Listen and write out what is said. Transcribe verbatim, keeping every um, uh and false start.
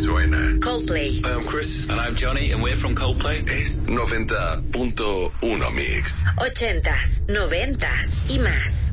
suena. Coldplay. I'm Chris. And I'm Johnny, and we're from Coldplay. Es noventa punto uno Mix. Ochentas, noventas y más.